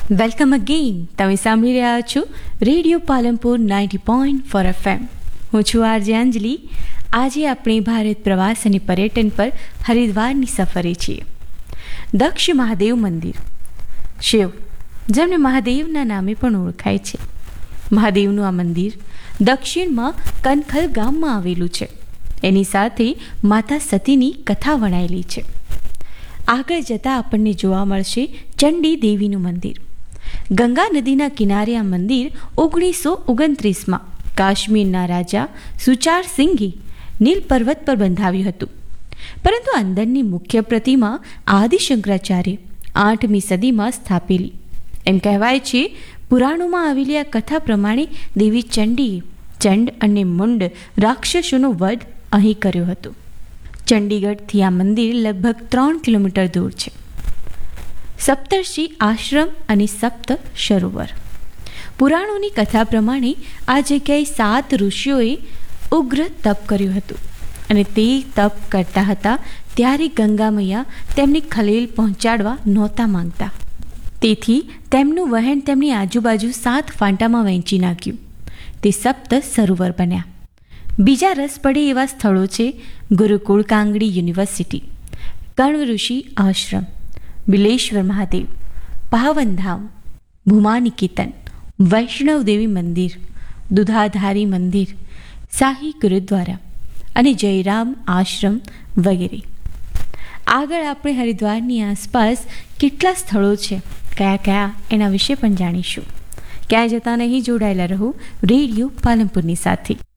Welcome again. તમે સાંભળી રહ્યા છો રેડિયો પાલનપુર 90.4 FM. હું છું આરજે અંજલિ. આજે આપણે ભારત પ્રવાસ અને પર્યટન પર હરિદ્વારની સફરે છીએ. દક્ષ મહાદેવ મંદિર, શિવ જેમને મહાદેવના નામે પણ ઓળખાય છે. મહાદેવનું આ મંદિર દક્ષિણમાં કનખલ ગામમાં આવેલું છે. એની સાથે માતા સતીની કથા વણાયેલી છે. આગળ જતાં આપણને જોવા મળશે ચંડી દેવીનું મંદિર. ગંગા નદીના કિનારે આ મંદિર 1929માં કાશ્મીરના રાજા સુચાર સિંઘે નીલ પર્વત પર બંધાવ્યું હતું. પરંતુ અંદરની મુખ્ય પ્રતિમા આદિ શંકરાચાર્ય 8મી સદીમાં સ્થાપેલી. એમ કહેવાય છે પુરાણોમાં આવેલી આ કથા પ્રમાણે દેવી ચંડીએ ચંડ અને મુંડ રાક્ષસોનો વધ અહીં કર્યો હતો. ચંડીગઢથી આ મંદિર લગભગ 3 કિલોમીટર દૂર છે. સપ્તર્ષિ આશ્રમ અને સપ્ત સરોવર. પુરાણોની કથા પ્રમાણે આ જગ્યાએ 7 ઋષિઓએ ઉગ્ર તપ કર્યું હતું અને તે તપ કરતા હતા ત્યારે ગંગા મૈયા તેમને ખલેલ પહોંચાડવા નહોતા માંગતા. તેથી તેમનું વહેણ તેમની આજુબાજુ 7 ફાંટામાં વહેંચી નાખ્યું. તે સપ્ત સરોવર બન્યા. બીજા રસ પડે એવા સ્થળો છે ગુરુકુળ કાંગડી યુનિવર્સિટી, કર્ણ ઋષિ આશ્રમ, બિલેશ્વર મહાદેવ, પાવનધામ, ભૂમાનિકેતન, વૈષ્ણવદેવી મંદિર, દુધાધારી મંદિર, શાહી ગુરુદ્વારા અને જયરામ આશ્રમ વગેરે. આગળ આપણે હરિદ્વારની આસપાસ કેટલા સ્થળો છે, કયા એના વિશે પણ જાણીશું. ક્યાંય જતા નહીં, જોડાયેલા રહો રેડિયો પાલનપુરની સાથે.